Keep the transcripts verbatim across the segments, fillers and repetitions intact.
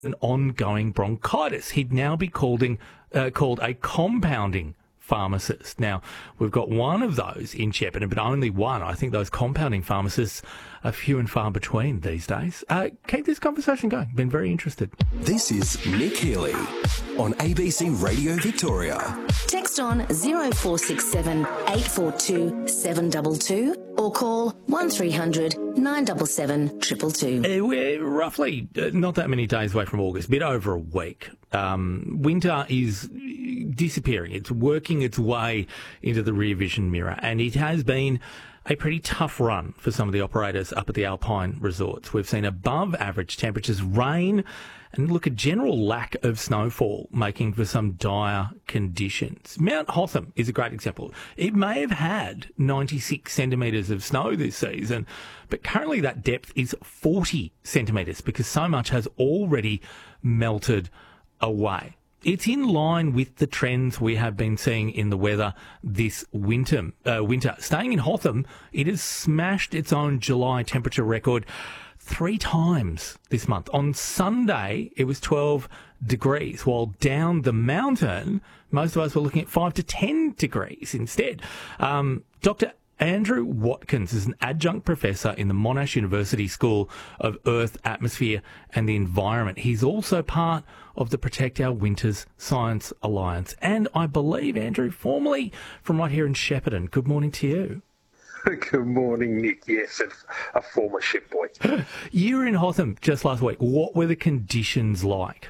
an ongoing bronchitis. He'd now be called, uh, called a compounding pharmacist. Now, we've got one of those in Shepparton, but only one. I think those compounding pharmacists are few and far between these days. Uh, keep this conversation going. Been very interested. This is Nick Healy on A B C Radio Victoria. Text on zero four six seven eight four two seven two two or call one three hundred nine seven seven two two two. Uh, we're roughly uh, not that many days away from August, a bit over a week. Um, winter is disappearing. It's working its way into the rear vision mirror, and it has been a pretty tough run for some of the operators up at the Alpine resorts. We've seen above average temperatures, rain, and look, a general lack of snowfall, making for some dire conditions. Mount Hotham is a great example. It may have had ninety-six centimetres of snow this season, but currently that depth is forty centimetres because so much has already melted away. It's in line with the trends we have been seeing in the weather this winter. Uh, winter. Staying in Hotham, it has smashed its own July temperature record three times this month. On Sunday, it was twelve degrees, while down the mountain, most of us were looking at five to ten degrees instead. Um, Doctor Andrew Watkins is an adjunct professor in the Monash University School of Earth, Atmosphere and the Environment. He's also part of the Protect Our Winters Science Alliance. And I believe, Andrew, formerly from right here in Shepparton. Good morning to you. Good morning, Nick. Yes, a former ship boy. You were in Hotham just last week. What were the conditions like?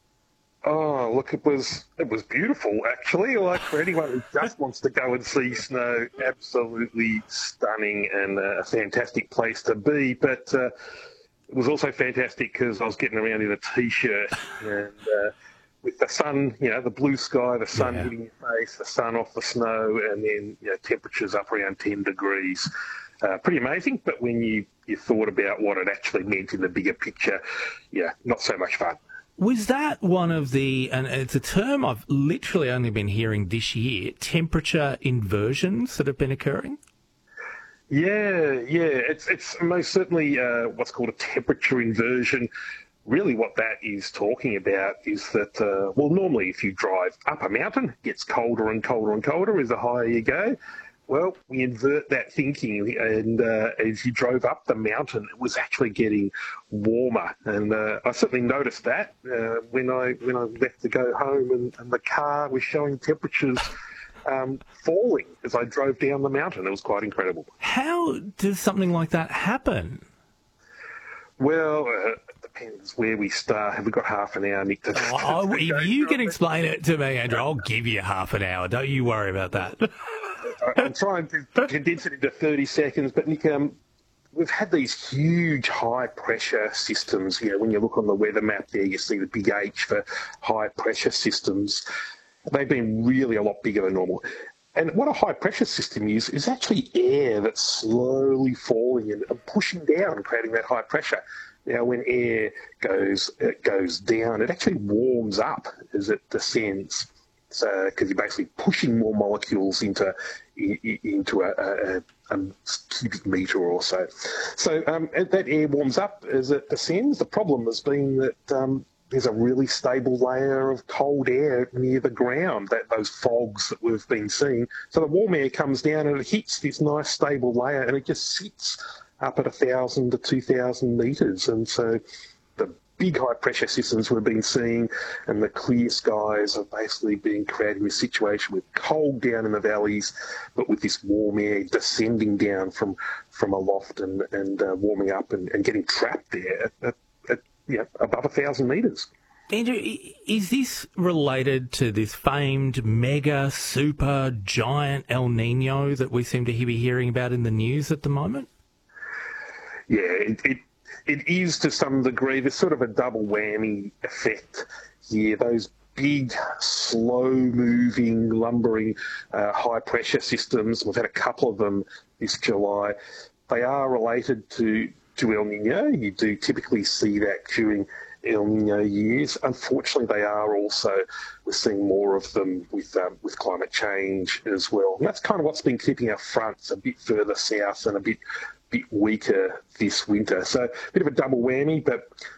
Oh, look, it was it was beautiful, actually. Like, for anyone who just wants to go and see snow, absolutely stunning and a fantastic place to be. But uh, it was also fantastic because I was getting around in a T-shirt and uh, with the sun, you know, the blue sky, the sun yeah. hitting your face, the sun off the snow, and then, you know, temperatures up around ten degrees. Uh, pretty amazing, but when you, you thought about what it actually meant in the bigger picture, yeah, not so much fun. Was that one of the, and it's a term I've literally only been hearing this year, temperature inversions that have been occurring? Yeah, yeah, it's it's most certainly uh, what's called a temperature inversion. Really what that is talking about is that, uh, well, normally if you drive up a mountain, it gets colder and colder and colder as the higher you go. Well, we invert that thinking, and uh, as you drove up the mountain, it was actually getting warmer. And uh, I certainly noticed that uh, when I when I left to go home, and, and the car was showing temperatures um, falling as I drove down the mountain. It was quite incredible. How does something like that happen? Well, uh, it depends where we start. Have we got half an hour, Nick? To, oh, to if you can explain it to me, Andrew, I'll give you half an hour. Don't you worry about that. I'm trying to condense it into thirty seconds, but Nick, um, we've had these huge high-pressure systems. You know, when you look on the weather map there, you see the big H for high-pressure systems. They've been really a lot bigger than normal. And what a high-pressure system is, is actually air that's slowly falling and, and pushing down, creating that high pressure. Now, when air goes it goes down, it actually warms up as it descends. So, because you're basically pushing more molecules into into a, a, a cubic metre or so. So um, that air warms up as it descends. The problem has been that um, there's a really stable layer of cold air near the ground, that those fogs that we've been seeing. So the warm air comes down and it hits this nice stable layer, and it just sits up at one thousand to two thousand metres. And so the big high-pressure systems we've been seeing and the clear skies have basically been creating this situation with cold down in the valleys, but with this warm air descending down from, from aloft and, and uh, warming up and, and getting trapped there at, at, at you know, above one thousand metres. Andrew, is this related to this famed mega, super, giant El Nino that we seem to be hearing about in the news at the moment? Yeah, it, it It is to some degree. There's sort of a double whammy effect here. Those big, slow-moving, lumbering, uh, high-pressure systems, we've had a couple of them this July, they are related to, to El Nino. You do typically see that during El Nino years. Unfortunately, they are also, we're seeing more of them with um, with climate change as well. And that's kind of what's been keeping our fronts a bit further south and a bit bit weaker this winter. So a bit of a double whammy, but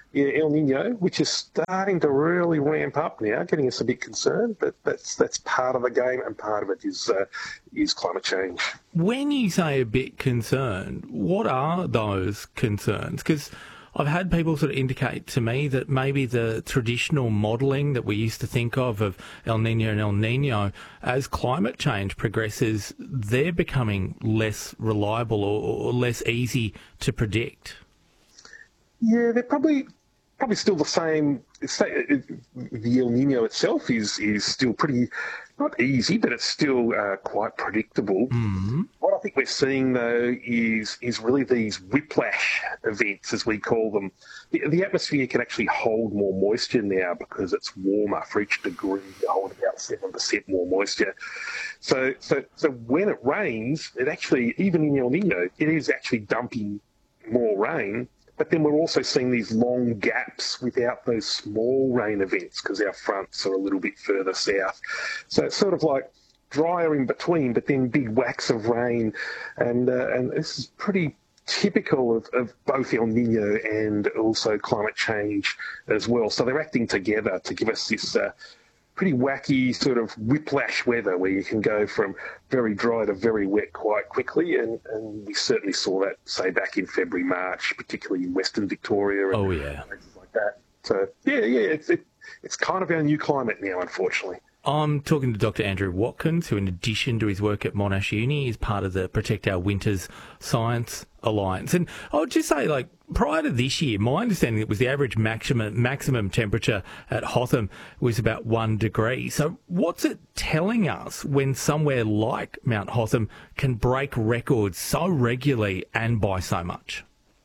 yeah, El Nino, which is starting to really ramp up now, getting us a bit concerned. But that's that's part of the game, and part of it is uh, is climate change. When you say a bit concerned, what are those concerns? Because I've had people sort of indicate to me that maybe the traditional modelling that we used to think of of El Nino and El Nino, as climate change progresses, they're becoming less reliable or, or less easy to predict. Yeah, they're probably probably still the same. The El Nino itself is is still pretty, not easy, but it's still uh, quite predictable. Mm-hmm. What I think we're seeing, though, is is really these whiplash events, as we call them. The, the atmosphere can actually hold more moisture now because it's warmer. For each degree, you hold about seven percent more moisture. So, so, so when it rains, it actually, even in El Nino, it is actually dumping more rain. But then we're also seeing these long gaps without those small rain events because our fronts are a little bit further south. So it's sort of like drier in between, but then big whacks of rain. And uh, and this is pretty typical of, of both El Nino and also climate change as well. So they're acting together to give us this uh, pretty wacky sort of whiplash weather where you can go from very dry to very wet quite quickly, and, and we certainly saw that, say, back in February, March, particularly in Western Victoria and oh, yeah. places like that. So, yeah, yeah, it's, it, it's kind of our new climate now, unfortunately. I'm talking to Doctor Andrew Watkins, who, in addition to his work at Monash Uni, is part of the Protect Our Winters Science Alliance. And I would just say, like, prior to this year, my understanding it was the average maximum maximum temperature at Hotham was about one degree. So what's it telling us when somewhere like Mount Hotham can break records so regularly and by so much?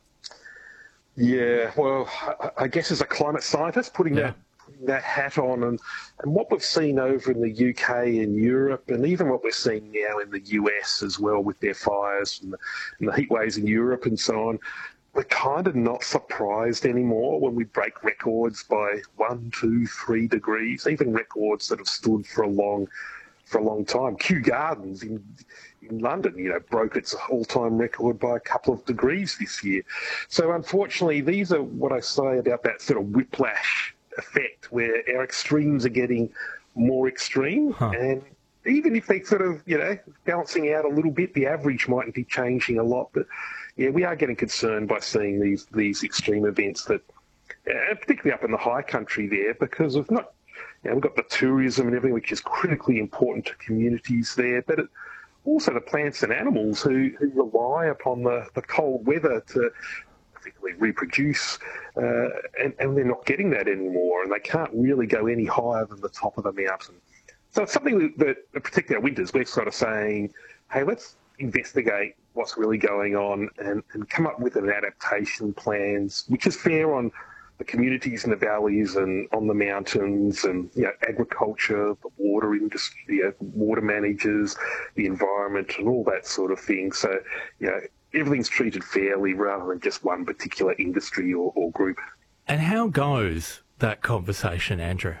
Yeah, well, I guess as a climate scientist, putting yeah. that that hat on, and, and what we've seen over in the U K and Europe, and even what we're seeing now in the U S as well with their fires and the, and the heat waves in Europe and so on, we're kind of not surprised anymore when we break records by one, two, three degrees, even records that have stood for a long for a long time. Kew Gardens in in London, you know, broke its all-time record by a couple of degrees this year. So unfortunately, these are what I say about that sort of whiplash effect where our extremes are getting more extreme, huh. and even if they sort of, you know, balancing out a little bit, the average mightn't be changing a lot. But yeah, we are getting concerned by seeing these these extreme events that, uh, particularly up in the high country there, because of not, you know, we've got the tourism and everything, which is critically important to communities there, but it, also the plants and animals who, who rely upon the, the cold weather to particularly reproduce, uh, and, and they're not getting that anymore, and they can't really go any higher than the top of the mountain. So it's something that, that particularly our winters, we're sort of saying, hey, let's investigate what's really going on and, and come up with an adaptation plans, which is fair on the communities in the valleys and on the mountains, and, you know, agriculture, the water industry, you know, water managers, the environment, and all that sort of thing. So, you know, everything's treated fairly rather than just one particular industry or, or group. And how goes that conversation, Andrew?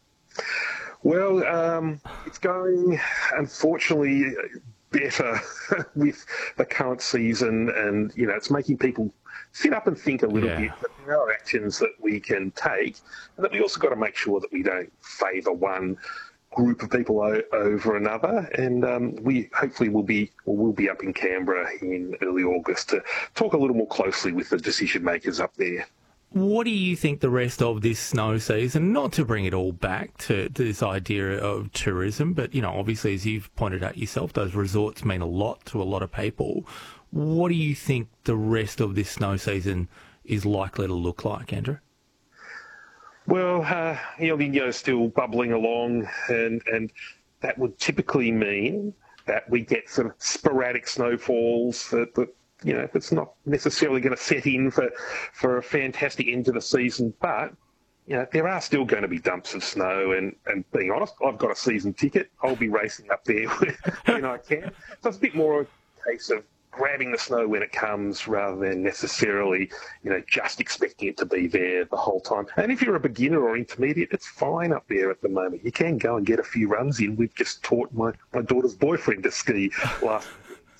Well, um, it's going, unfortunately, better with the current season, and, you know, it's making people sit up and think a little yeah. bit that there are actions that we can take, and that we also got to make sure that we don't favour one group of people o- over another. And um, we hopefully will be or will be up in Canberra in early August to talk a little more closely with the decision makers up there. What do you think the rest of this snow season, not to bring it all back to, to this idea of tourism, but, you know, obviously, as you've pointed out yourself, those resorts mean a lot to a lot of people. What do you think the rest of this snow season is likely to look like, Andrew? Well, uh, El Nino is still bubbling along, and, and that would typically mean that we get some sporadic snowfalls that, that you know, it's not necessarily going to set in for, for a fantastic end to the season, but, you know, there are still going to be dumps of snow, and, and being honest, I've got a season ticket. I'll be racing up there when I can. So it's a bit more a case of grabbing the snow when it comes rather than necessarily, you know, just expecting it to be there the whole time. And if you're a beginner or intermediate, it's fine up there at the moment. You can go and get a few runs in. We've just taught my, my daughter's boyfriend to ski last week.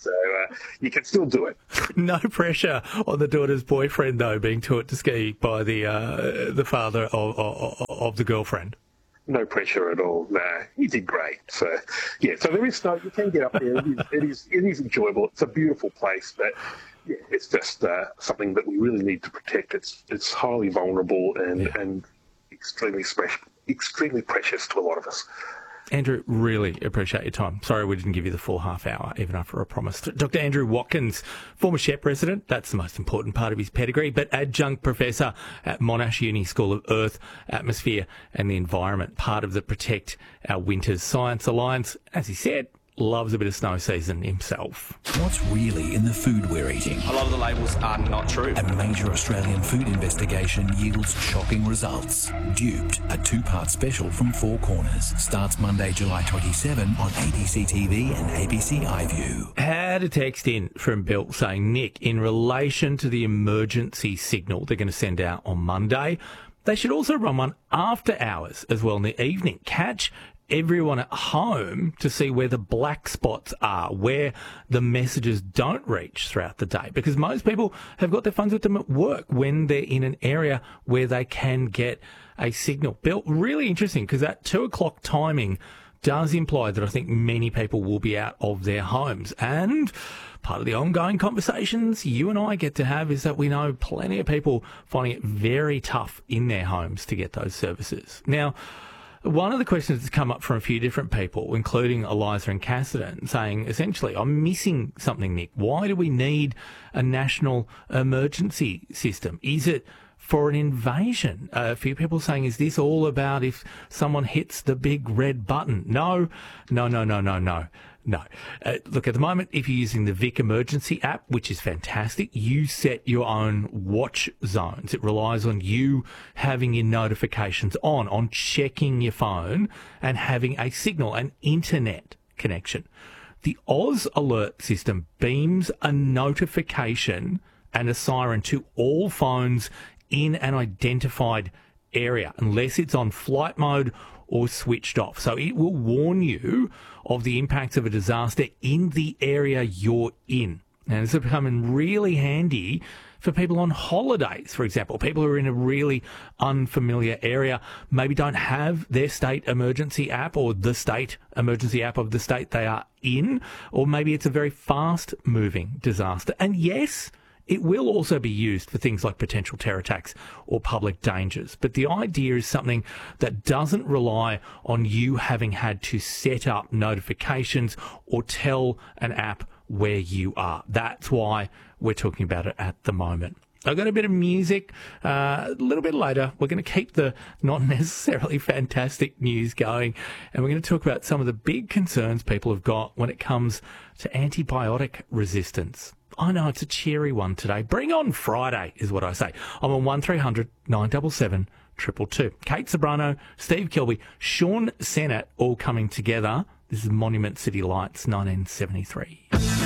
So uh, you can still do it. No pressure on the daughter's boyfriend, though, being taught to ski by the uh, the father of, of, of the girlfriend. No pressure at all. No, he did great. So, yeah, so there is snow. You can get up there. It is, it is, it is enjoyable. It's a beautiful place, but yeah, it's just uh, something that we really need to protect. It's it's highly vulnerable and, yeah. and extremely special, extremely precious to a lot of us. Andrew, really appreciate your time. Sorry we didn't give you the full half hour, even after I promised. Doctor Andrew Watkins, former Shep resident, that's the most important part of his pedigree, but adjunct professor at Monash Uni School of Earth, Atmosphere and the Environment, part of the Protect Our Winters Science Alliance. As he said, loves a bit of snow season himself. What's really in the food we're eating? A lot of the labels are not true. A major Australian food investigation yields shocking results. Duped, a two-part special from Four Corners, starts Monday, July twenty-seventh on A B C T V and A B C iView. Had a text in from Bill saying, Nick, in relation to the emergency signal they're going to send out on Monday, they should also run one after hours as well in the evening. Catch everyone at home to see where the black spots are, where the messages don't reach throughout the day, because most people have got their phones with them at work when they're in an area where they can get a signal. Bill, really interesting, because that two o'clock timing does imply that I think many people will be out of their homes. And part of the ongoing conversations you and I get to have is that we know plenty of people finding it very tough in their homes to get those services. Now, one of the questions that's come up from a few different people, including Eliza and Cassidy, saying, essentially, I'm missing something, Nick. Why do we need a national emergency system? Is it for an invasion? Uh, a few people saying, is this all about if someone hits the big red button? No, no, no, no, no, no. No. Uh, look, at the moment, if you're using the Vic Emergency app, which is fantastic, you set your own watch zones. It relies on you having your notifications on, on checking your phone and having a signal, an internet connection. The Oz Alert system beams a notification and a siren to all phones in an identified area, unless it's on flight mode or switched off. So it will warn you of the impacts of a disaster in the area you're in. And this is becoming really handy for people on holidays, for example. People who are in a really unfamiliar area, maybe don't have their state emergency app or the state emergency app of the state they are in, or maybe it's a very fast-moving disaster. And yes, it will also be used for things like potential terror attacks or public dangers. But the idea is something that doesn't rely on you having had to set up notifications or tell an app where you are. That's why we're talking about it at the moment. I've got a bit of music. Uh, a little bit later, we're going to keep the not necessarily fantastic news going, and we're going to talk about some of the big concerns people have got when it comes to antibiotic resistance. I know it's a cheery one today. Bring on Friday is what I say. I'm on one three hundred nine seven seven two two two. Kate Sobrano, Steve Kilby, Sean Sennett all coming together. This is Monument City Lights nineteen seventy-three.